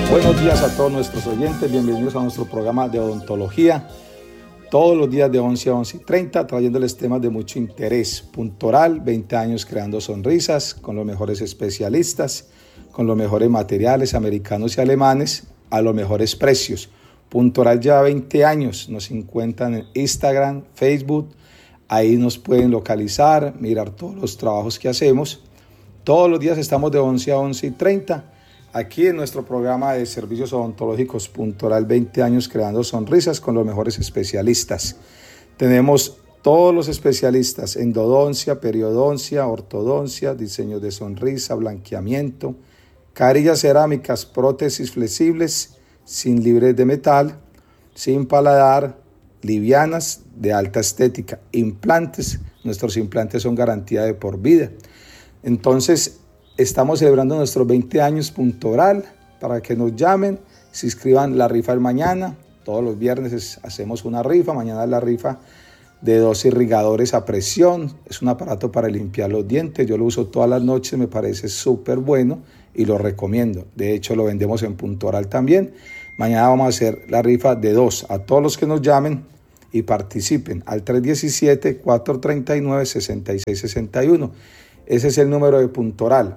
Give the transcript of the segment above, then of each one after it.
Buenos días a todos nuestros oyentes, bienvenidos a nuestro programa de odontología, todos los días de 11 a 11:30, trayéndoles temas de mucho interés. Puntoral, 20 años creando sonrisas, con los mejores especialistas, con los mejores materiales americanos y alemanes, a los mejores precios. Puntoral lleva 20 años, nos encuentran en Instagram, Facebook, ahí nos pueden localizar, mirar todos los trabajos que hacemos. Todos los días estamos de 11 a 11:30. Aquí en nuestro programa de servicios odontológicos Puntoral, 20 años creando sonrisas con los mejores especialistas. Tenemos todos los especialistas: endodoncia, periodoncia, ortodoncia, diseño de sonrisa, blanqueamiento, carillas cerámicas, prótesis flexibles, sin libres de metal, sin paladar, livianas, de alta estética, implantes. Nuestros implantes son garantía de por vida. Entonces, estamos celebrando nuestros 20 años Puntoral, para que nos llamen, se inscriban la rifa del mañana. Todos los viernes hacemos una rifa. Mañana es la rifa de 2 irrigadores a presión. Es un aparato para limpiar los dientes. Yo lo uso todas las noches, me parece súper bueno y lo recomiendo. De hecho, lo vendemos en Puntoral también. Mañana vamos a hacer la rifa de 2 a todos los que nos llamen y participen al 317-439-6661. Ese es el número de Puntoral,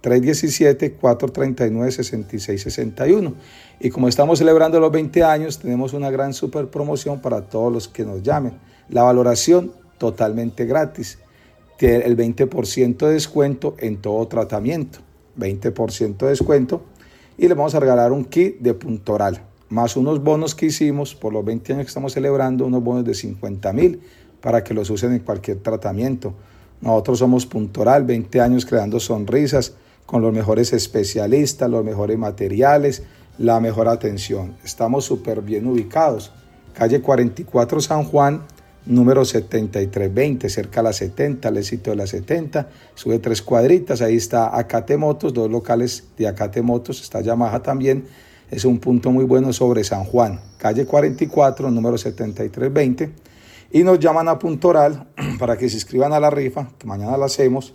317-439-6661. Y como estamos celebrando los 20 años, tenemos una gran super promoción para todos los que nos llamen. La valoración totalmente gratis. Tiene el 20% de descuento en todo tratamiento. 20% de descuento. Y le vamos a regalar un kit de Puntoral, más unos bonos que hicimos por los 20 años que estamos celebrando, unos bonos de 50,000 para que los usen en cualquier tratamiento. Nosotros somos Puntoral, 20 años creando sonrisas con los mejores especialistas, los mejores materiales, la mejor atención. Estamos súper bien ubicados. Calle 44 San Juan, número 7320, cerca a la 70, al éxito de la 70. Sube 3 cuadritas, ahí está Acate Motos, 2 locales de Acate Motos, está Yamaha también. Es un punto muy bueno sobre San Juan. Calle 44, número 7320. Y nos llaman a Puntoral para que se inscriban a la rifa, que mañana la hacemos,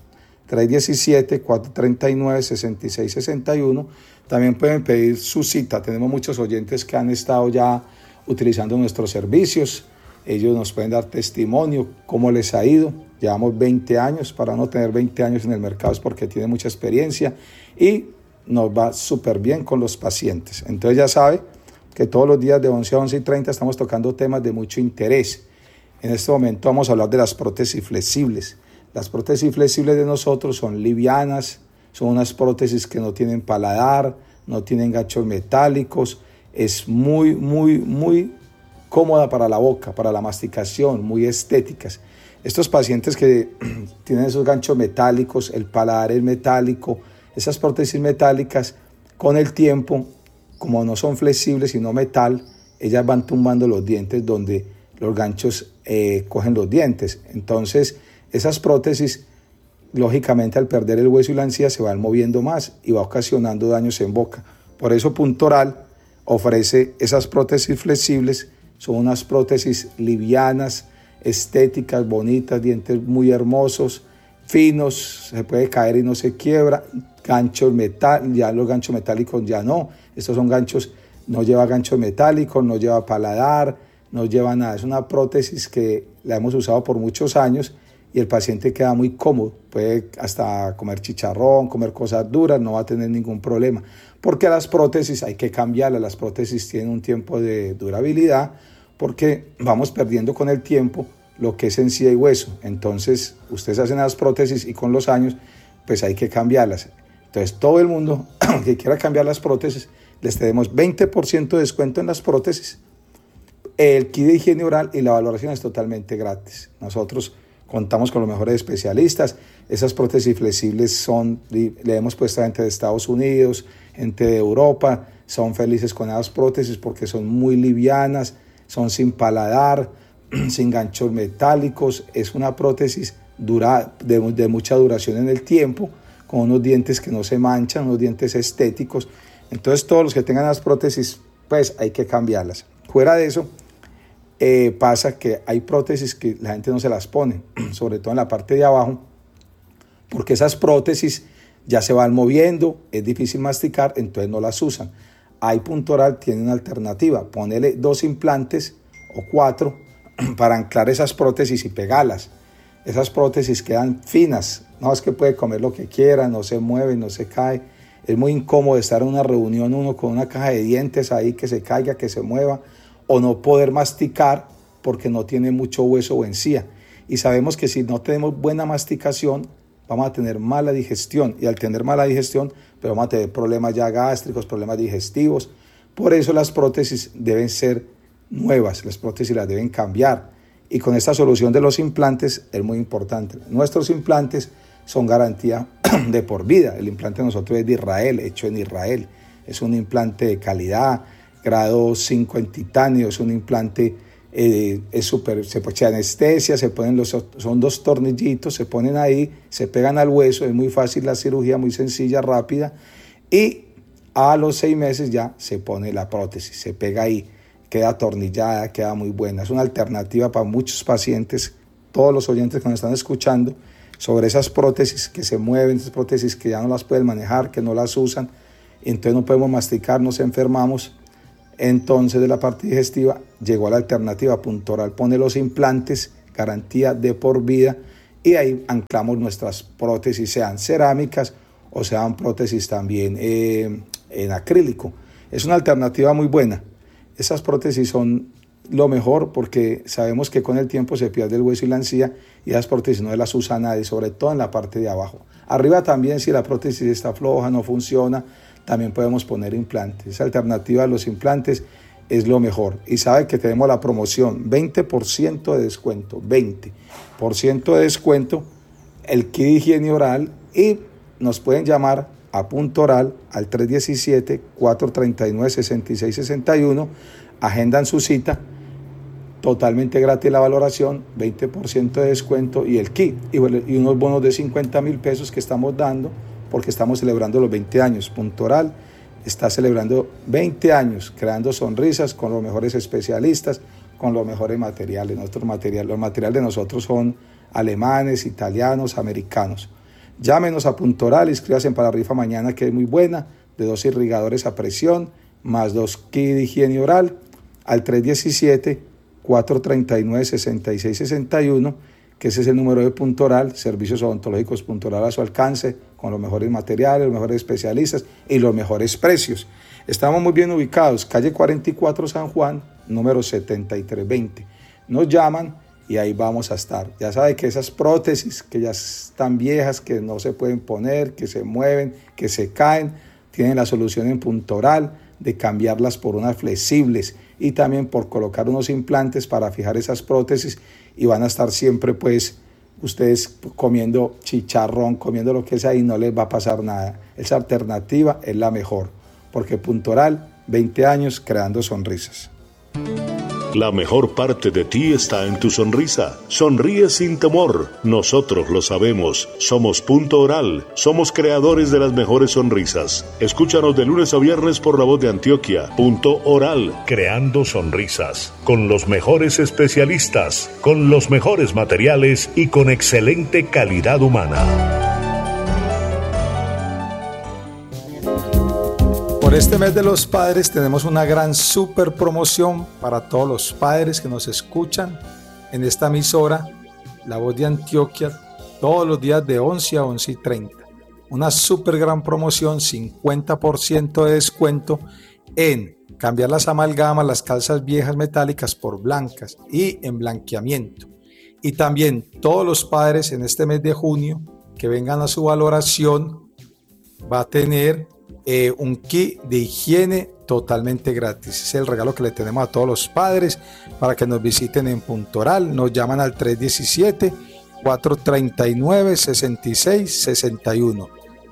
317-439-6661. También pueden pedir su cita. Tenemos muchos oyentes que han estado ya utilizando nuestros servicios. Ellos nos pueden dar testimonio, cómo les ha ido. Llevamos 20 años, para no tener 20 años en el mercado es porque tiene mucha experiencia y nos va súper bien con los pacientes. Entonces ya sabe que todos los días de 11 a 11:30 estamos tocando temas de mucho interés. En este momento vamos a hablar de las prótesis flexibles. Las prótesis flexibles de nosotros son livianas, son unas prótesis que no tienen paladar, no tienen ganchos metálicos, es muy cómoda para la boca, para la masticación, muy estéticas. Estos pacientes que tienen esos ganchos metálicos, el paladar es metálico, esas prótesis metálicas, con el tiempo, como no son flexibles sino metal, ellas van tumbando los dientes donde los ganchos cogen los dientes. Entonces, esas prótesis, lógicamente, al perder el hueso y la encía, se van moviendo más y va ocasionando daños en boca. Por eso Puntoral ofrece esas prótesis flexibles. Son unas prótesis livianas, estéticas, bonitas, dientes muy hermosos, finos, se puede caer y no se quiebra. Ganchos ya los ganchos metálicos ya no. Estos son ganchos, no lleva ganchos metálicos, no lleva paladar, no lleva nada. Es una prótesis que la hemos usado por muchos años y el paciente queda muy cómodo. Puede hasta comer chicharrón, comer cosas duras, no va a tener ningún problema. Porque las prótesis hay que cambiarlas. Las prótesis tienen un tiempo de durabilidad porque vamos perdiendo con el tiempo lo que es encía y hueso. Entonces, ustedes hacen las prótesis y con los años, pues hay que cambiarlas. Entonces, todo el mundo que quiera cambiar las prótesis, les tenemos 20% de descuento en las prótesis. El kit de higiene oral y la valoración es totalmente gratis. Nosotros contamos con los mejores especialistas. Esas prótesis flexibles le hemos puesto a gente de Estados Unidos, gente de Europa. Son felices con esas prótesis porque son muy livianas, son sin paladar, sin ganchos metálicos. Es una prótesis de mucha duración en el tiempo, con unos dientes que no se manchan, unos dientes estéticos. Entonces, todos los que tengan las prótesis, pues hay que cambiarlas. Fuera de eso, pasa que hay prótesis que la gente no se las pone, sobre todo en la parte de abajo, porque esas prótesis ya se van moviendo, es difícil masticar, entonces no las usan. Ahí Puntoral tiene una alternativa, ponele 2 implantes o 4 para anclar esas prótesis y pegarlas. Esas prótesis quedan finas, no es que puede comer lo que quiera, no se mueve, no se cae. Es muy incómodo estar en una reunión uno con una caja de dientes ahí que se caiga, que se mueva, o no poder masticar porque no tiene mucho hueso o encía. Y sabemos que si no tenemos buena masticación, vamos a tener mala digestión, y al tener mala digestión, pues vamos a tener problemas ya gástricos, problemas digestivos. Por eso las prótesis deben ser nuevas, las prótesis las deben cambiar. Y con esta solución de los implantes es muy importante. Nuestros implantes son garantía de por vida. El implante de nosotros es de Israel, hecho en Israel. Es un implante de calidad, grado 5 en titanio, es un implante, es súper, se pone anestesia, son 2 tornillitos, se ponen ahí, se pegan al hueso, es muy fácil la cirugía, muy sencilla, rápida, y a los 6 meses ya se pone la prótesis, se pega ahí, queda atornillada, queda muy buena. Es una alternativa para muchos pacientes, todos los oyentes que nos están escuchando, sobre esas prótesis que se mueven, esas prótesis que ya no las pueden manejar, que no las usan, entonces no podemos masticar, nos enfermamos. Entonces de la parte digestiva llegó a la alternativa Puntoral, pone los implantes, garantía de por vida, y ahí anclamos nuestras prótesis, sean cerámicas o sean prótesis también en acrílico. Es una alternativa muy buena. Esas prótesis son lo mejor porque sabemos que con el tiempo se pierde el hueso y la encía, y esas prótesis no las usa nadie, sobre todo en la parte de abajo. Arriba también, si la prótesis está floja, no funciona, también podemos poner implantes. Esa alternativa a los implantes es lo mejor. Y sabe que tenemos la promoción, 20% de descuento, 20% de descuento, el kit de higiene oral, y nos pueden llamar a Puntoral al 317-439-6661, agendan su cita, totalmente gratis la valoración, 20% de descuento y el kit, y unos bonos de 50,000 pesos que estamos dando porque estamos celebrando los 20 años. Puntoral está celebrando 20 años creando sonrisas con los mejores especialistas, con los mejores materiales. Los materiales de nosotros son alemanes, italianos, americanos. Llámenos a Puntoral, inscríbase para la rifa mañana, que es muy buena, de 2 irrigadores a presión, más 2 kits de higiene oral, al 317-439-6661, que ese es el número de Puntoral, servicios odontológicos Puntoral a su alcance, con los mejores materiales, los mejores especialistas y los mejores precios. Estamos muy bien ubicados, calle 44 San Juan, número 7320. Nos llaman y ahí vamos a estar. Ya sabe que esas prótesis que ya están viejas, que no se pueden poner, que se mueven, que se caen, tienen la solución en Puntoral de cambiarlas por unas flexibles y también por colocar unos implantes para fijar esas prótesis, y van a estar siempre pues ustedes comiendo chicharrón, comiendo lo que sea, y no les va a pasar nada. Esa alternativa es la mejor, porque Puntoral, 20 años creando sonrisas. La mejor parte de ti está en tu sonrisa. Sonríe sin temor. Nosotros lo sabemos. Somos Puntoral. Somos creadores de las mejores sonrisas. Escúchanos de lunes a viernes por La Voz de Antioquia. Puntoral. Creando sonrisas. Con los mejores especialistas, con los mejores materiales y con excelente calidad humana. Por este mes de los padres tenemos una gran super promoción para todos los padres que nos escuchan en esta emisora, La Voz de Antioquia, todos los días de 11 a 11:30. Una super gran promoción, 50% de descuento en cambiar las amalgamas, las calzas viejas metálicas por blancas y en blanqueamiento. Y también todos los padres en este mes de junio que vengan a su valoración va a tener un kit de higiene totalmente gratis. Es el regalo que le tenemos a todos los padres para que nos visiten en Puntoral. Nos llaman al 317-439-6661.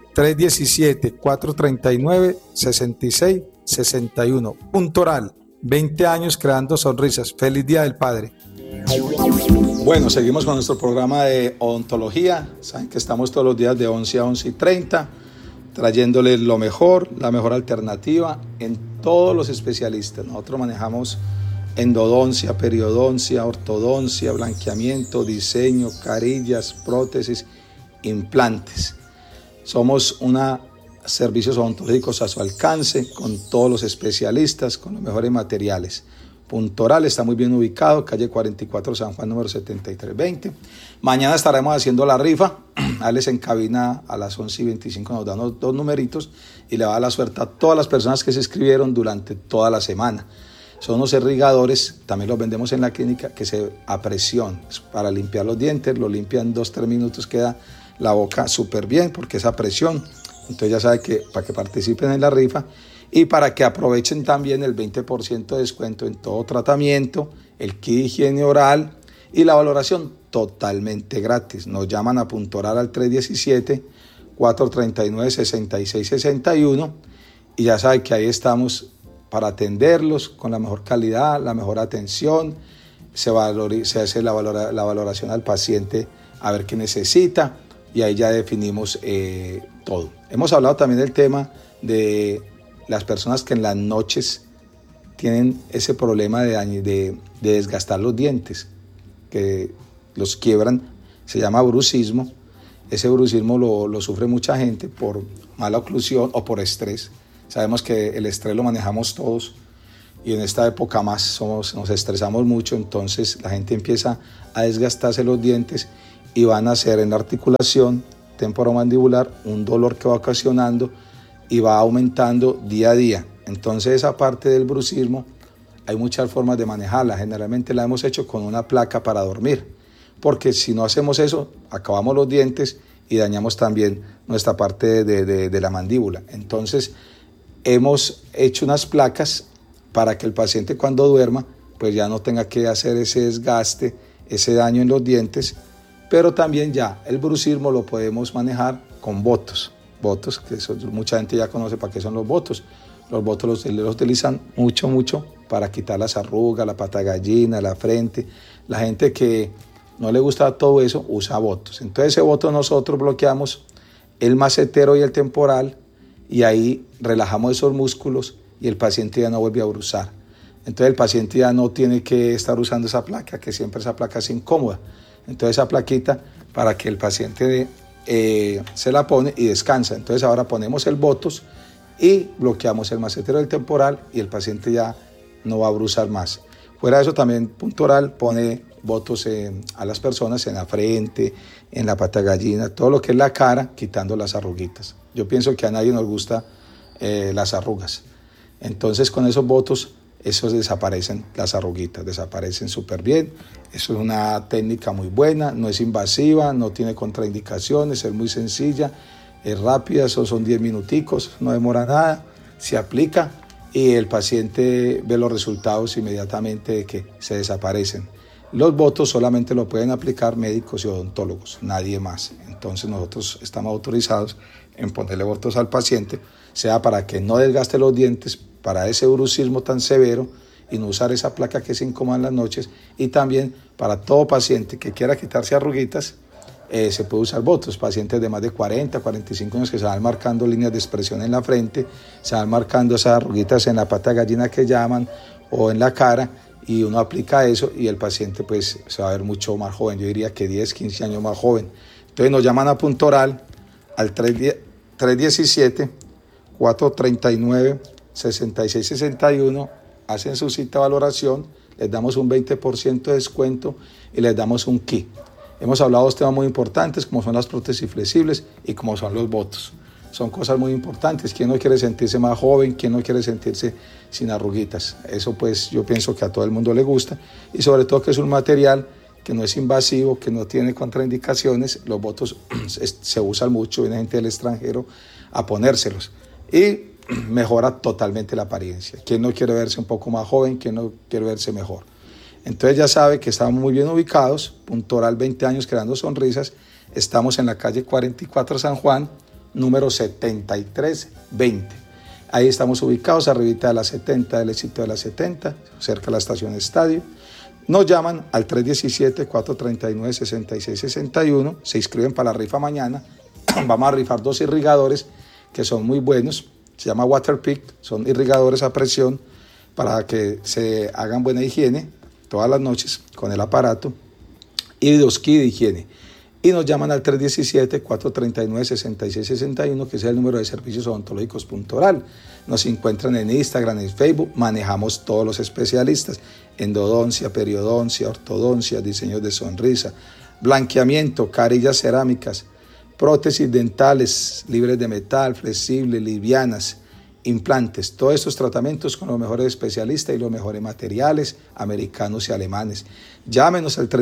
317-439-6661. Puntoral, 20 años creando sonrisas. Feliz Día del Padre. Bueno, seguimos con nuestro programa de odontología. Saben que estamos todos los días de 11 a 11:30. Trayéndoles lo mejor, la mejor alternativa en todos los especialistas. Nosotros manejamos endodoncia, periodoncia, ortodoncia, blanqueamiento, diseño, carillas, prótesis, implantes. Somos una servicios odontológicos a su alcance, con todos los especialistas, con los mejores materiales. Punto Oral está muy bien ubicado, calle 44 San Juan, número 7320. Mañana estaremos haciendo la rifa. Alex en cabina a las 11:25 nos dan los 2 numeritos y le va a dar la suerte a todas las personas que se inscribieron durante toda la semana. Son unos irrigadores, también los vendemos en la clínica, que a presión, para limpiar los dientes, lo limpian 2-3 minutos, queda la boca súper bien porque es a presión. Entonces ya sabe que para que participen en la rifa y para que aprovechen también el 20% de descuento en todo tratamiento, el kit de higiene oral y la valoración totalmente gratis. Nos llaman a Punto Oral al 317-439-6661 y ya sabe que ahí estamos para atenderlos con la mejor calidad, la mejor atención. Se hace la valoración al paciente a ver qué necesita y ahí ya definimos todo. Hemos hablado también del tema de las personas que en las noches tienen ese problema de desgastar los dientes, que los quiebran, se llama brucismo. Ese brucismo lo sufre mucha gente por mala oclusión o por estrés. Sabemos que el estrés lo manejamos todos y en esta época más nos estresamos mucho, entonces la gente empieza a desgastarse los dientes y van a hacer en la articulación temporomandibular un dolor que va ocasionando y va aumentando día a día. Entonces esa parte del brucismo hay muchas formas de manejarla. Generalmente la hemos hecho con una placa para dormir, porque si no hacemos eso, acabamos los dientes y dañamos también nuestra parte de la mandíbula. Entonces hemos hecho unas placas para que el paciente cuando duerma pues ya no tenga que hacer ese desgaste, ese daño en los dientes, pero también ya el brucismo lo podemos manejar con botos, que mucha gente ya conoce para qué son los botos. Los botos los utilizan mucho para quitar las arrugas, la pata gallina, la frente. La gente que no le gusta todo eso usa botos. Entonces ese boto nosotros bloqueamos el macetero y el temporal y ahí relajamos esos músculos y el paciente ya no vuelve a bruçar. Entonces el paciente ya no tiene que estar usando esa placa, que siempre esa placa es incómoda. Entonces esa plaquita para que el paciente se la pone y descansa. Entonces ahora ponemos el botos y bloqueamos el macetero del temporal y el paciente ya no va a bruçar más. Fuera de eso también Punto Oral pone botos a las personas en la frente, en la pata gallina, todo lo que es la cara, quitando las arruguitas. Yo pienso que a nadie nos gusta las arrugas. Entonces con esos botos, esos desaparecen, las arruguitas desaparecen súper bien. Eso es una técnica muy buena, no es invasiva, no tiene contraindicaciones, es muy sencilla, es rápida, eso son 10 minuticos, no demora nada, se aplica y el paciente ve los resultados inmediatamente de que se desaparecen. Los botos solamente lo pueden aplicar médicos y odontólogos, nadie más. Entonces nosotros estamos autorizados en ponerle botos al paciente, sea para que no desgaste los dientes, para ese brucismo tan severo y no usar esa placa que se incomoda en las noches, y también para todo paciente que quiera quitarse arruguitas, se puede usar botos. Pacientes de más de 40, 45 años que se van marcando líneas de expresión en la frente, se van marcando esas arruguitas en la pata gallina que llaman o en la cara, y uno aplica eso y el paciente pues se va a ver mucho más joven, yo diría que 10, 15 años más joven. Entonces nos llaman a Punto Oral al 317-439-6661, hacen su cita de valoración, les damos un 20% de descuento y les damos un kit. Hemos hablado de temas muy importantes como son las prótesis flexibles y como son los botos. Son cosas muy importantes. ¿Quién no quiere sentirse más joven? ¿Quién no quiere sentirse sin arruguitas? Eso pues yo pienso que a todo el mundo le gusta y sobre todo que es un material que no es invasivo, que no tiene contraindicaciones. Los botos se usan mucho, viene gente del extranjero a ponérselos y mejora totalmente la apariencia. ¿Quién no quiere verse un poco más joven? ¿Quién no quiere verse mejor? Entonces ya sabe que estamos muy bien ubicados. Punto Oral, 20 años creando sonrisas. Estamos en la calle 44 San Juan, número 7320. Ahí estamos ubicados, arribita de la 70, del éxito de la 70, cerca de la estación Estadio. Nos llaman al 317-439-6661, se inscriben para la rifa mañana. Vamos a rifar 2 irrigadores que son muy buenos, se llama Waterpik, son irrigadores a presión para que se hagan buena higiene todas las noches con el aparato, y 2 kits de higiene. y nos llaman al 317-439-6661, que es el número de servicios odontológicos Punto Oral. Nos encuentran en Instagram, en Facebook, manejamos todos los especialistas: endodoncia, periodoncia, ortodoncia, diseños de sonrisa, blanqueamiento, carillas cerámicas, prótesis dentales libres de metal, flexibles, livianas, implantes. Todos estos tratamientos con los mejores especialistas y los mejores materiales americanos y alemanes. Llámenos al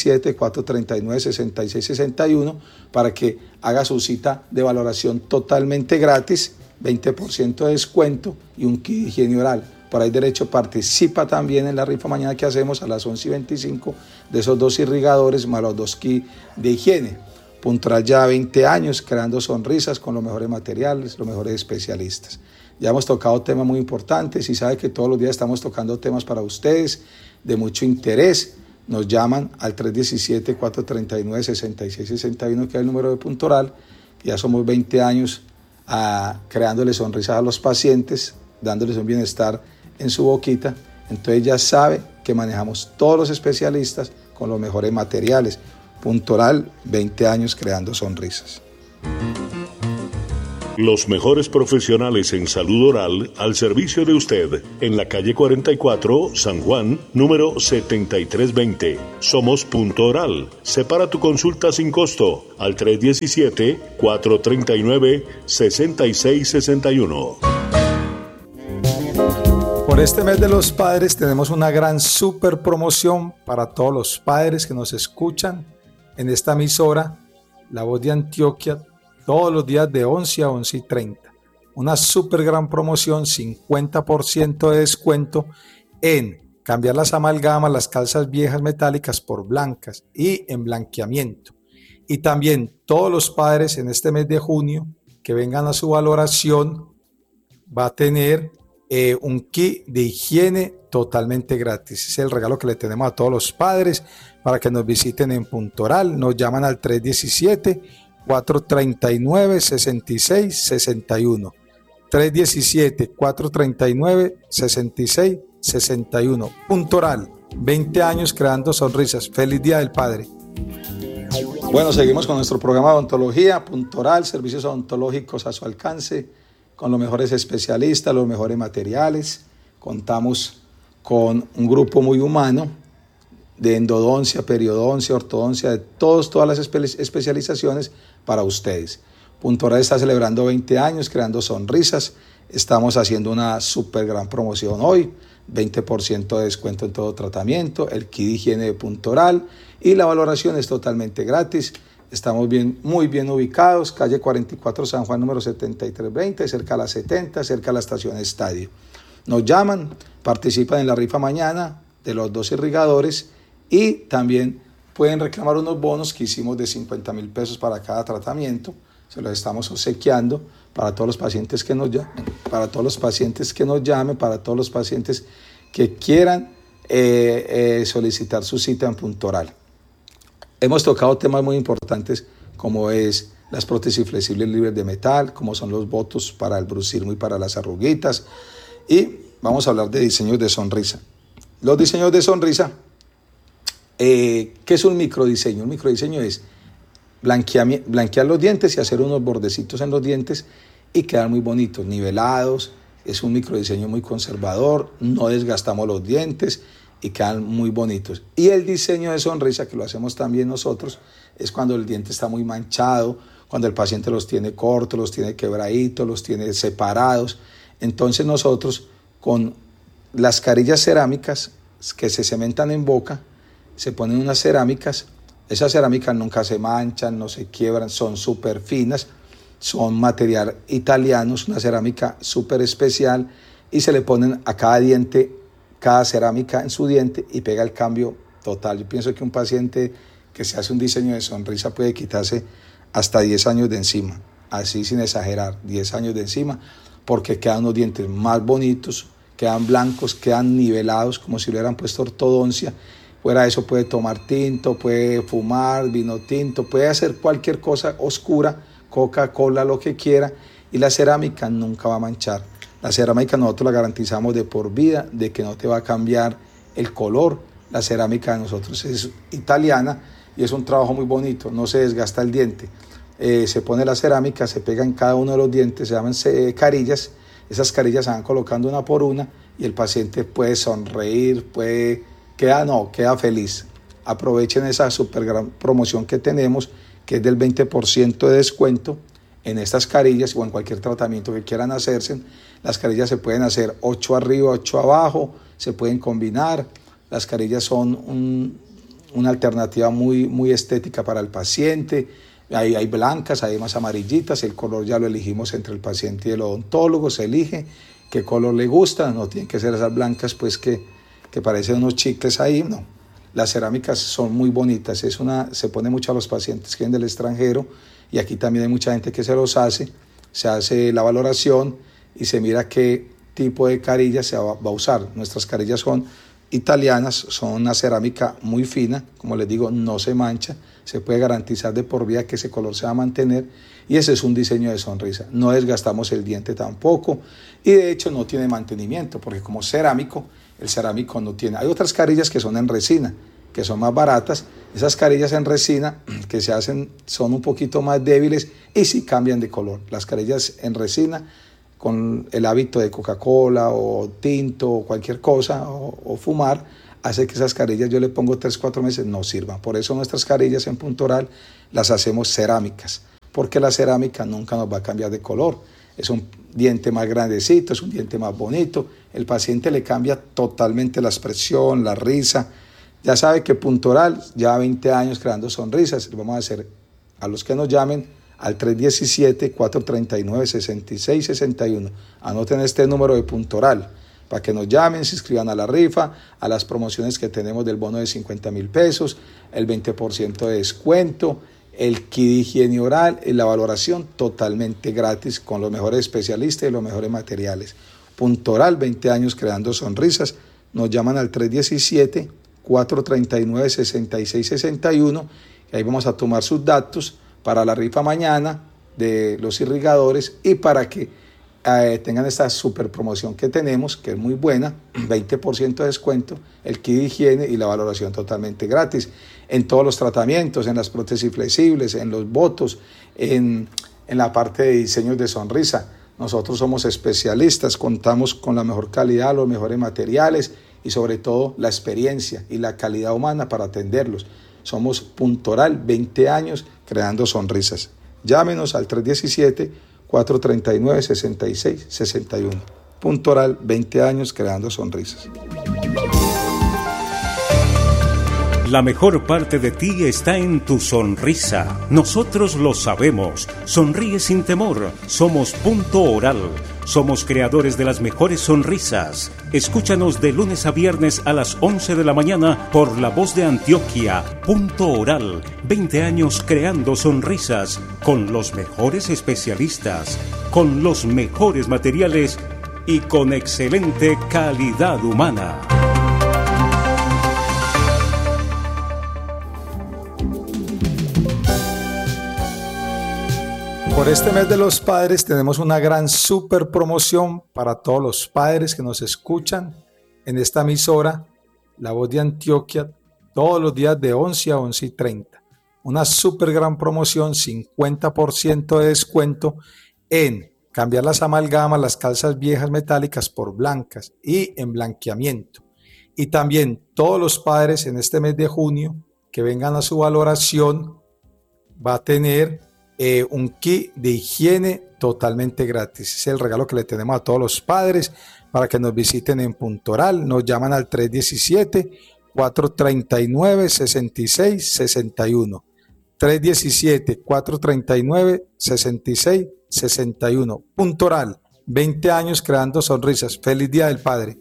317-439-6661 para que haga su cita de valoración totalmente gratis, 20% de descuento y un kit de higiene oral. Por ahí derecho participa también en la rifa mañana que hacemos a las 11:25 de esos 2 irrigadores más los 2 kits de higiene. Punto Oral ya 20 años creando sonrisas con los mejores materiales, los mejores especialistas. Ya hemos tocado temas muy importantes y sabe que todos los días estamos tocando temas para ustedes de mucho interés. Nos llaman al 317-439-6661, que es el número de Punto Oral, que ya somos 20 años creándole sonrisas a los pacientes, dándoles un bienestar en su boquita. Entonces ya sabe que manejamos todos los especialistas con los mejores materiales. Punto Oral, 20 años creando sonrisas. Los mejores profesionales en salud oral al servicio de usted en la calle 44, San Juan, número 7320. Somos Punto Oral. Separa tu consulta sin costo al 317-439-6661. Por este mes de los padres tenemos una gran super promoción para todos los padres que nos escuchan en esta emisora, La Voz de Antioquia, todos los días de 11 a 11:30. Una súper gran promoción, 50% de descuento en cambiar las amalgamas, las calzas viejas metálicas por blancas y en blanqueamiento. Y también todos los padres en este mes de junio que vengan a su valoración va a tener un kit de higiene totalmente gratis. Es el regalo que le tenemos a todos los padres para que nos visiten en Punto Oral. Nos llaman al 317-439-6661. 317-439-6661. Punto Oral, 20 años creando sonrisas. Feliz Día del Padre. Bueno, seguimos con nuestro programa de odontología. Punto Oral, servicios odontológicos a su alcance, con los mejores especialistas, los mejores materiales. Contamos con un grupo muy humano de endodoncia, periodoncia, ortodoncia, de todas las especializaciones para ustedes. Punto Oral está celebrando 20 años creando sonrisas. Estamos haciendo una súper gran promoción hoy, 20% de descuento en todo tratamiento, el kit de higiene de Punto Oral y la valoración es totalmente gratis. Estamos muy bien ubicados, calle 44 San Juan número 7320, cerca a la 70, cerca a la estación Estadio. Nos llaman, participan en la rifa mañana de los 2 irrigadores y también pueden reclamar unos bonos que hicimos de 50,000 pesos para cada tratamiento. Se los estamos obsequiando para todos los pacientes que nos llamen, para todos los pacientes que quieran solicitar su cita en Punto Oral. Hemos tocado temas muy importantes como es las prótesis flexibles libres de metal, como son los botox para el bruxismo y para las arruguitas. Y vamos a hablar de diseños de sonrisa. Los diseños de sonrisa, ¿qué es un microdiseño? Un microdiseño es blanquear los dientes y hacer unos bordecitos en los dientes y quedar muy bonitos, nivelados. Es un microdiseño muy conservador, no desgastamos los dientes y quedan muy bonitos. Y el diseño de sonrisa, que lo hacemos también nosotros, es cuando el diente está muy manchado, cuando el paciente los tiene cortos, los tiene quebraditos, los tiene separados. Entonces nosotros con las carillas cerámicas que se cementan en boca, se ponen unas cerámicas. Esas cerámicas nunca se manchan, no se quiebran, son súper finas, son material italiano, es una cerámica súper especial y se le ponen a cada diente, cada cerámica en su diente y pega el cambio total. Yo pienso que un paciente que se hace un diseño de sonrisa puede quitarse hasta 10 años de encima, así sin exagerar, 10 años de encima, porque quedan unos dientes más bonitos, quedan blancos, quedan nivelados, como si le hubieran puesto ortodoncia. Fuera de eso puede tomar tinto, puede fumar vino tinto, puede hacer cualquier cosa oscura, Coca-Cola, lo que quiera, y la cerámica nunca va a manchar. La cerámica nosotros la garantizamos de por vida, de que no te va a cambiar el color. La cerámica de nosotros es italiana, y es un trabajo muy bonito, no se desgasta el diente. Se pone la cerámica, se pega en cada uno de los dientes, se llaman carillas. Esas carillas se van colocando una por una y el paciente puede sonreír, queda feliz. Aprovechen esa super gran promoción que tenemos, que es del 20% de descuento en estas carillas o en cualquier tratamiento que quieran hacerse. Las carillas se pueden hacer 8 arriba, 8 abajo, se pueden combinar. Las carillas son una alternativa muy, muy estética para el paciente. Hay blancas, hay más amarillitas, el color ya lo elegimos entre el paciente y el odontólogo, se elige qué color le gusta, no tienen que ser esas blancas pues que parecen unos chicles ahí, no. Las cerámicas son muy bonitas, se pone mucho a los pacientes que vienen del extranjero y aquí también hay mucha gente que se hace la valoración y se mira qué tipo de carilla se va a usar. Nuestras carillas son italianas, son una cerámica muy fina, como les digo, no se mancha, se puede garantizar de por vida que ese color se va a mantener y ese es un diseño de sonrisa. No desgastamos el diente tampoco y de hecho no tiene mantenimiento porque como el cerámico no tiene. Hay otras carillas que son en resina, que son más baratas. Esas carillas en resina que se hacen son un poquito más débiles y sí cambian de color. Las carillas en resina con el hábito de Coca-Cola o tinto o cualquier cosa o fumar, hace que esas carillas yo le pongo 3-4 meses no sirvan. Por eso nuestras carillas en Punto Oral las hacemos cerámicas, porque la cerámica nunca nos va a cambiar de color. Es un diente más grandecito, es un diente más bonito, el paciente le cambia totalmente la expresión, la risa. Ya sabe que Punto Oral lleva 20 años creando sonrisas, lo vamos a hacer a los que nos llamen al 317-439-6661. Anoten este número de Punto Oral para que nos llamen, se inscriban a la rifa, a las promociones que tenemos del bono de 50,000 pesos, el 20% de descuento, el kit de higiene oral y la valoración totalmente gratis con los mejores especialistas y los mejores materiales. Punto Oral, 20 años creando sonrisas. Nos llaman al 317-439-6661 y ahí vamos a tomar sus datos para la rifa mañana de los irrigadores y para que tengan esta super promoción que tenemos, que es muy buena, 20% de descuento, el kit de higiene y la valoración totalmente gratis en todos los tratamientos, en las prótesis flexibles, en los botos, en la parte de diseños de sonrisa. Nosotros somos especialistas, contamos con la mejor calidad, los mejores materiales y sobre todo la experiencia y la calidad humana para atenderlos. Somos Punto Oral, 20 años creando sonrisas. Llámenos al 317-439-6661. Punto Oral, 20 años creando sonrisas. La mejor parte de ti está en tu sonrisa. Nosotros lo sabemos. Sonríe sin temor. Somos Punto Oral. Somos creadores de las mejores sonrisas. Escúchanos de lunes a viernes a las 11 de la mañana por La Voz de Antioquia. Punto Oral. 20 años creando sonrisas con los mejores especialistas, con los mejores materiales y con excelente calidad humana. Por este mes de los padres tenemos una gran super promoción para todos los padres que nos escuchan en esta emisora, La Voz de Antioquia, todos los días de 11 a 11:30. Una super gran promoción, 50% de descuento en cambiar las amalgamas, las calzas viejas metálicas por blancas y en blanqueamiento. Y también todos los padres en este mes de junio que vengan a su valoración va a tener un kit de higiene totalmente gratis. Es el regalo que le tenemos a todos los padres para que nos visiten en Punto Oral. Nos llaman al 317-439-6661. 317-439-6661. Punto Oral, 20 años creando sonrisas. Feliz Día del Padre.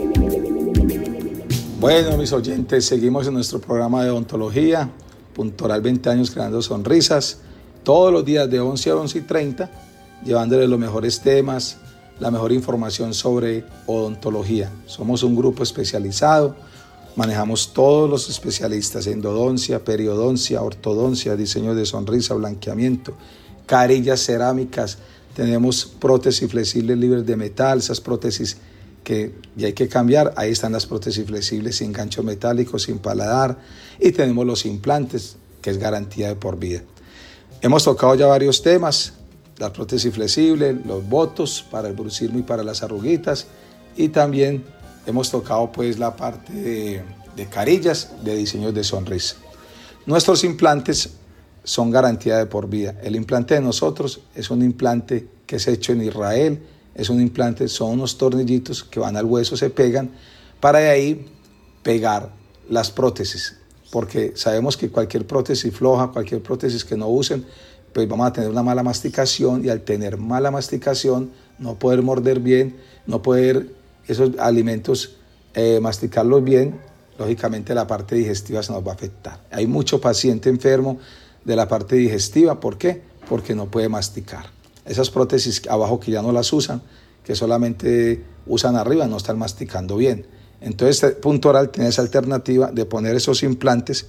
Bueno, mis oyentes, seguimos en nuestro programa de odontología. Punto Oral, 20 años creando sonrisas. Todos los días de 11 a 11:30, llevándoles los mejores temas, la mejor información sobre odontología. Somos un grupo especializado, manejamos todos los especialistas: endodoncia, periodoncia, ortodoncia, diseño de sonrisa, blanqueamiento, carillas cerámicas, tenemos prótesis flexibles libres de metal, esas prótesis que ya hay que cambiar. Ahí están las prótesis flexibles sin ganchos metálicos, sin paladar, y tenemos los implantes, que es garantía de por vida. Hemos tocado ya varios temas, la prótesis flexible, los botos para el bruxismo y para las arruguitas, y también hemos tocado pues la parte de carillas, de diseños de sonrisa. Nuestros implantes son garantía de por vida. El implante de nosotros es un implante que es hecho en Israel, es un implante, son unos tornillitos que van al hueso, se pegan, para de ahí pegar las prótesis, porque sabemos que cualquier prótesis floja, cualquier prótesis que no usen, pues vamos a tener una mala masticación, y al tener mala masticación, no poder morder bien, no poder esos alimentos masticarlos bien, lógicamente la parte digestiva se nos va a afectar. Hay mucho paciente enfermo de la parte digestiva, ¿por qué? Porque no puede masticar. Esas prótesis abajo que ya no las usan, que solamente usan arriba, no están masticando bien. Entonces Punto Oral tiene esa alternativa de poner esos implantes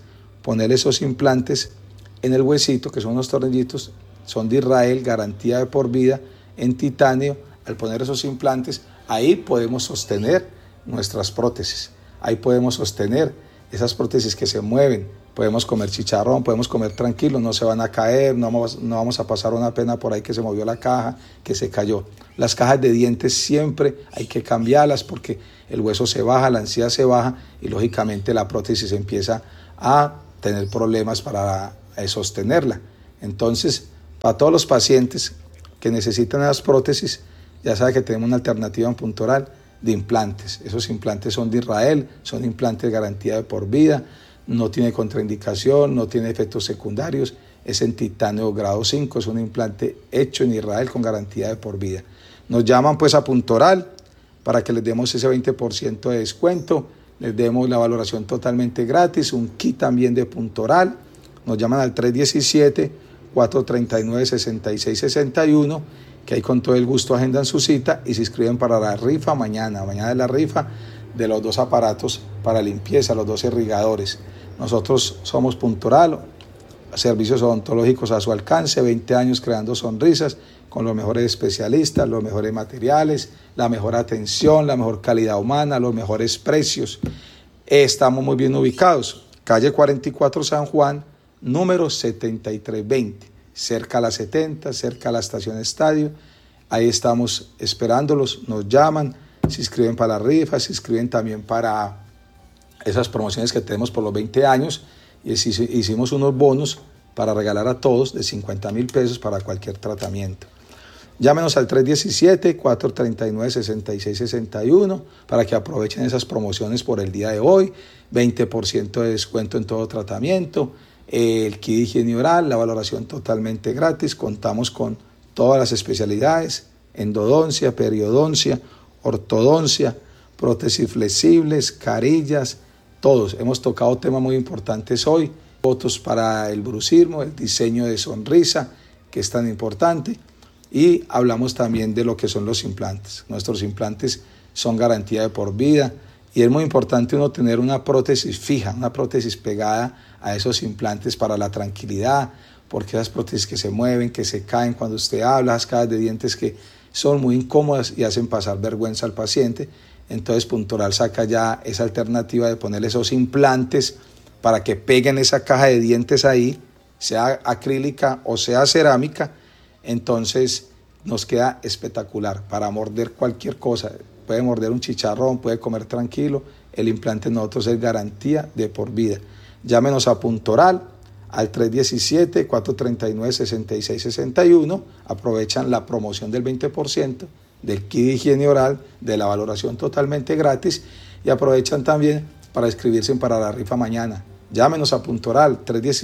en el huesito, que son unos tornillitos, son de Israel, garantía de por vida, en titanio. Al poner esos implantes, ahí podemos sostener nuestras prótesis, ahí podemos sostener esas prótesis que se mueven. Podemos comer chicharrón, podemos comer tranquilos, no se van a caer, no vamos a pasar una pena por ahí que se movió la caja, que se cayó. Las cajas de dientes siempre hay que cambiarlas porque el hueso se baja, la encía se baja y lógicamente la prótesis empieza a tener problemas para sostenerla. Entonces, para todos los pacientes que necesitan las prótesis, ya saben que tenemos una alternativa en Punto Oral de implantes. Esos implantes son de Israel, son implantes de garantía de por vida, no tiene contraindicación, no tiene efectos secundarios, es en titanio grado 5, es un implante hecho en Israel con garantía de por vida. Nos llaman pues a Punto Oral para que les demos ese 20% de descuento, les demos la valoración totalmente gratis, un kit también de Punto Oral. Nos llaman al 317-439-6661, que ahí con todo el gusto agendan su cita y se inscriben para la rifa mañana es la rifa de los 2 aparatos para limpieza, los 2 irrigadores. Nosotros somos Punto Oral, servicios odontológicos a su alcance, 20 años creando sonrisas con los mejores especialistas, los mejores materiales, la mejor atención, la mejor calidad humana, los mejores precios. Estamos muy bien ubicados, calle 44 San Juan, número 7320, cerca a la 70, cerca a la estación Estadio. Ahí estamos esperándolos, nos llaman, se inscriben para la rifa, se inscriben también para esas promociones que tenemos por los 20 años, y hicimos unos bonos para regalar a todos de 50,000 pesos para cualquier tratamiento. Llámenos al 317-439-6661 para que aprovechen esas promociones por el día de hoy, 20% de descuento en todo tratamiento, el kit de higiene oral, la valoración totalmente gratis. Contamos con todas las especialidades, endodoncia, periodoncia, ortodoncia, prótesis flexibles, carillas, todos. Hemos tocado temas muy importantes hoy, fotos para el bruxismo, el diseño de sonrisa, que es tan importante, y hablamos también de lo que son los implantes. Nuestros implantes son garantía de por vida, y es muy importante uno tener una prótesis fija, una prótesis pegada a esos implantes para la tranquilidad, porque esas prótesis que se mueven, que se caen cuando usted habla, esas cajas de dientes que son muy incómodas y hacen pasar vergüenza al paciente. Entonces Punto Oral saca ya esa alternativa de ponerle esos implantes para que peguen esa caja de dientes ahí, sea acrílica o sea cerámica. Entonces nos queda espectacular para morder cualquier cosa. Puede morder un chicharrón, puede comer tranquilo. El implante de nosotros es garantía de por vida. Llámenos a Punto Oral al 317-439-6661. Aprovechan la promoción del 20% del kit de higiene oral, de la valoración totalmente gratis, y aprovechan también para inscribirse para la rifa mañana. Llámenos a Punto Oral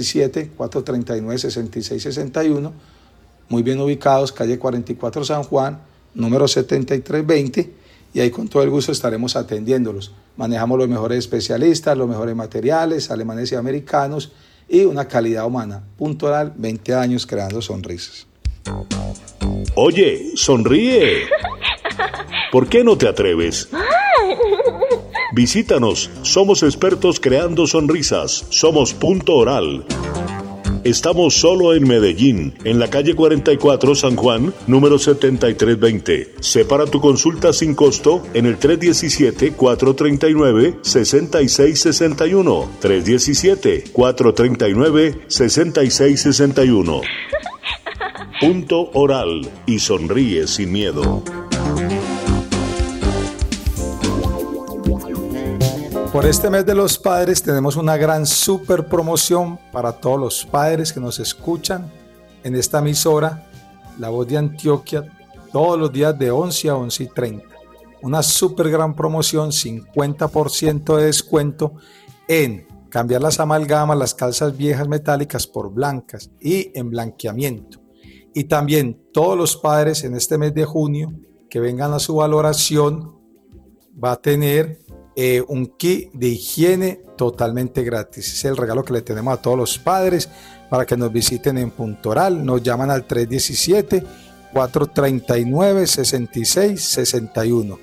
317-439-6661, muy bien ubicados, calle 44 San Juan, número 7320, y ahí con todo el gusto estaremos atendiéndolos. Manejamos los mejores especialistas, los mejores materiales, alemanes y americanos, y una calidad humana. Punto Oral, 20 años creando sonrisas. Oye, sonríe. ¿Por qué no te atreves? Visítanos, somos expertos creando sonrisas. Somos Punto Oral. Estamos solo en Medellín, en la calle 44 San Juan, número 7320. Separa tu consulta sin costo en el 317-439-6661. 317-439-6661. Punto Oral y sonríe sin miedo. Por este mes de los padres tenemos una gran super promoción para todos los padres que nos escuchan en esta emisora, La Voz de Antioquia, todos los días de 11 a 11:30. Una super gran promoción, 50% de descuento en cambiar las amalgamas, las calzas viejas metálicas por blancas y en blanqueamiento. Y también todos los padres en este mes de junio que vengan a su valoración va a tener un kit de higiene totalmente gratis. Es el regalo que le tenemos a todos los padres para que nos visiten en Punto Oral. Nos llaman al 317-439-6661.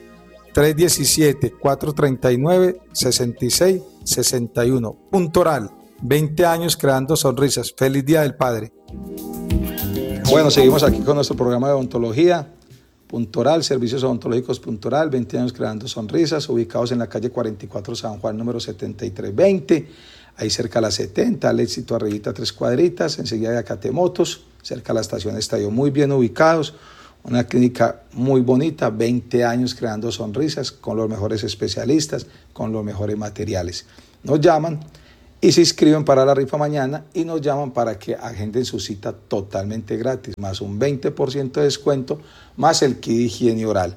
317-439-6661. Punto Oral, 20 años creando sonrisas. Feliz Día del Padre. Bueno, seguimos aquí con nuestro programa de odontología. Punto Oral, servicios odontológicos Punto Oral, 20 años creando sonrisas, ubicados en la calle 44 San Juan, número 7320, ahí cerca a la 70, al éxito arribita 3 cuadritas, enseguida de Acatemotos, cerca a la estación Estadio, muy bien ubicados, una clínica muy bonita, 20 años creando sonrisas, con los mejores especialistas, con los mejores materiales. Nos llaman y se inscriben para la rifa mañana y nos llaman para que agenden su cita totalmente gratis, más un 20% de descuento, más el kit de higiene oral.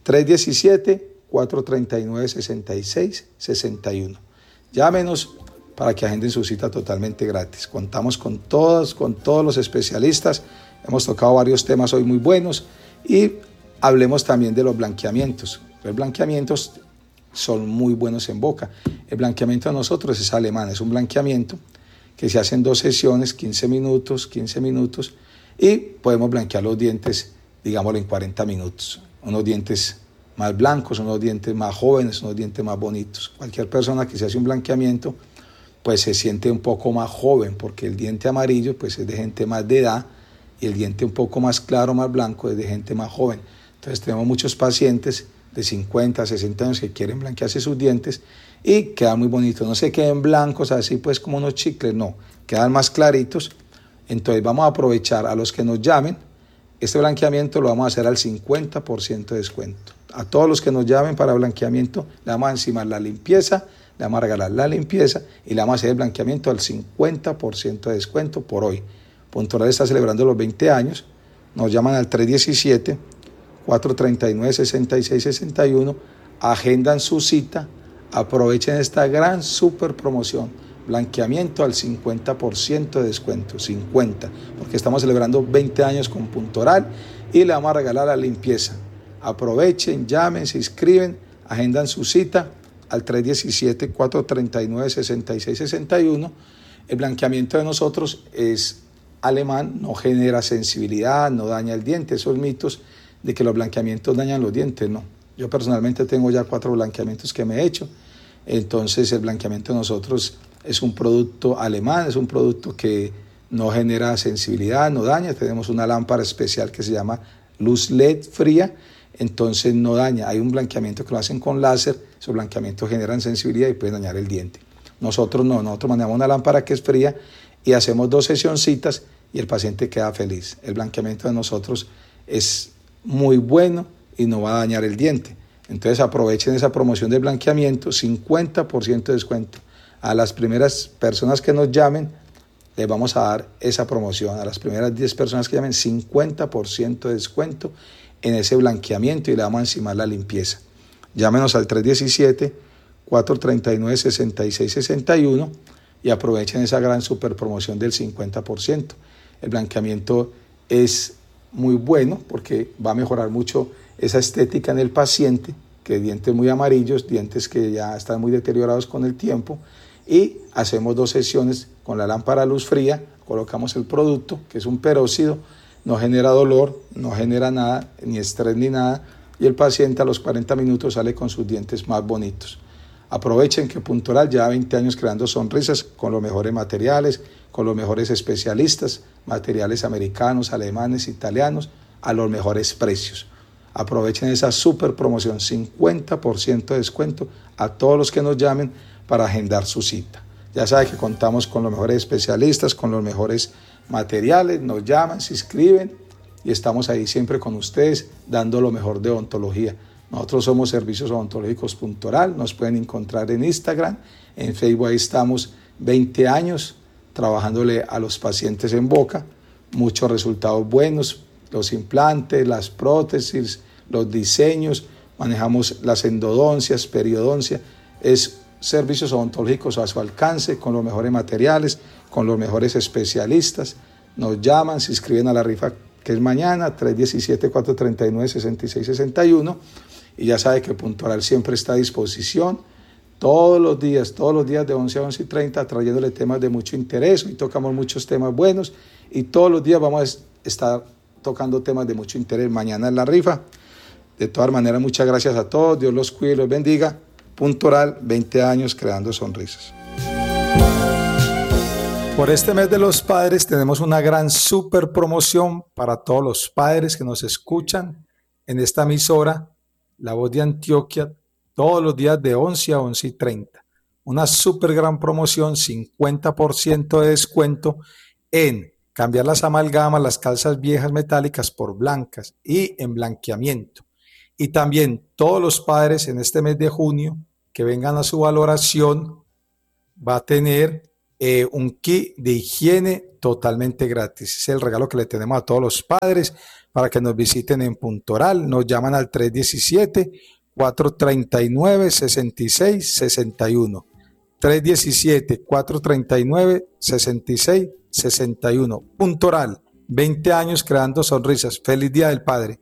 317-439-6661. Llámenos para que agenden su cita totalmente gratis. Contamos con todos los especialistas. Hemos tocado varios temas hoy muy buenos y hablemos también de los blanqueamientos. Los blanqueamientos son muy buenos en boca. El blanqueamiento de nosotros es alemán, es un blanqueamiento que se hace en 2 sesiones, 15 minutos, y podemos blanquear los dientes, digámoslo, en 40 minutos. Unos dientes más blancos, unos dientes más jóvenes, unos dientes más bonitos. Cualquier persona que se hace un blanqueamiento, pues se siente un poco más joven, porque el diente amarillo pues es de gente más de edad, y el diente un poco más claro, más blanco, es de gente más joven. Entonces tenemos muchos pacientes de 50, 60 años que quieren blanquearse sus dientes y quedan muy bonitos. No se queden blancos así pues como unos chicles, no, quedan más claritos. Entonces vamos a aprovechar a los que nos llamen. Este blanqueamiento lo vamos a hacer al 50% de descuento. A todos los que nos llamen para blanqueamiento le vamos a encimar la limpieza, le vamos a regalar la limpieza y le vamos a hacer el blanqueamiento al 50% de descuento por hoy. Punto Oral está celebrando los 20 años. Nos llaman al 317-439-6661, agendan su cita, aprovechen esta gran super promoción, blanqueamiento al 50% de descuento, 50, porque estamos celebrando 20 años con Punto Oral y le vamos a regalar la limpieza. Aprovechen, llamen, se inscriben, agendan su cita al 317-439-6661. El blanqueamiento de nosotros es alemán, no genera sensibilidad, no daña el diente. Esos mitos de que los blanqueamientos dañan los dientes, no. Yo personalmente tengo ya 4 blanqueamientos que me he hecho. Entonces el blanqueamiento de nosotros es un producto alemán, es un producto que no genera sensibilidad, no daña. Tenemos una lámpara especial que se llama luz LED fría, entonces no daña. Hay un blanqueamiento que lo hacen con láser, esos blanqueamientos generan sensibilidad y pueden dañar el diente. Nosotros no, nosotros manejamos una lámpara que es fría y hacemos 2 sesioncitas y el paciente queda feliz. El blanqueamiento de nosotros es muy bueno y no va a dañar el diente. Entonces aprovechen esa promoción de blanqueamiento, 50% de descuento. A las primeras personas que nos llamen, les vamos a dar esa promoción. A las primeras 10 personas que llamen, 50% de descuento en ese blanqueamiento y le vamos a encimar la limpieza. Llámenos al 317-439-6661 y aprovechen esa gran super promoción del 50%. El blanqueamiento es muy bueno porque va a mejorar mucho esa estética en el paciente, que dientes muy amarillos, dientes que ya están muy deteriorados con el tiempo, y hacemos 2 sesiones con la lámpara luz fría, colocamos el producto, que es un peróxido, no genera dolor, no genera nada, ni estrés ni nada, y el paciente a los 40 minutos sale con sus dientes más bonitos. Aprovechen que Puntoral lleva 20 años creando sonrisas con los mejores materiales, con los mejores especialistas, materiales americanos, alemanes, italianos, a los mejores precios. Aprovechen esa super promoción, 50% de descuento a todos los que nos llamen para agendar su cita. Ya saben que contamos con los mejores especialistas, con los mejores materiales, nos llaman, se inscriben y estamos ahí siempre con ustedes dando lo mejor de odontología. Nosotros somos Servicios Odontológicos Puntoral, nos pueden encontrar en Instagram, en Facebook, ahí estamos 20 años trabajándole a los pacientes en boca, muchos resultados buenos, los implantes, las prótesis, los diseños, manejamos las endodoncias, periodoncia, es servicios odontológicos a su alcance, con los mejores materiales, con los mejores especialistas. Nos llaman, se inscriben a la rifa que es mañana, 317-439-6661, y ya sabe que Puntoral siempre está a disposición, todos los días de 11 a 11:30, trayéndole temas de mucho interés. Hoy tocamos muchos temas buenos, y todos los días vamos a estar tocando temas de mucho interés. Mañana es la rifa. De todas maneras, muchas gracias a todos, Dios los cuide y los bendiga. Puntoral, 20 años creando sonrisas. Por este mes de los padres tenemos una gran super promoción para todos los padres que nos escuchan en esta emisora, La Voz de Antioquia, todos los días de 11 a 11:30. Una super gran promoción, 50% de descuento en cambiar las amalgamas, las calzas viejas metálicas por blancas y en blanqueamiento. Y también todos los padres en este mes de junio que vengan a su valoración va a tener un kit de higiene totalmente gratis. Es el regalo que le tenemos a todos los padres para que nos visiten en Puntoral. Nos llaman al 317-439-6661. 317-439-6661. Puntoral, 20 años creando sonrisas. Feliz Día del Padre.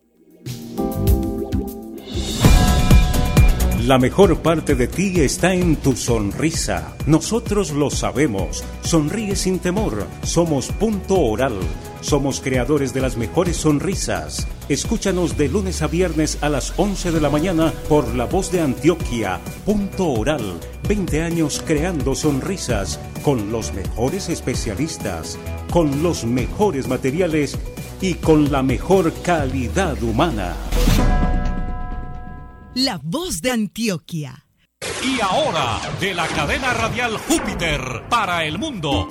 La mejor parte de ti está en tu sonrisa. Nosotros lo sabemos. Sonríe sin temor. Somos Punto Oral. Somos creadores de las mejores sonrisas. Escúchanos de lunes a viernes a las 11 de la mañana por La Voz de Antioquia. Punto Oral. 20 años creando sonrisas con los mejores especialistas, con los mejores materiales y con la mejor calidad humana. La Voz de Antioquia. Y ahora, de la cadena radial Júpiter para el mundo,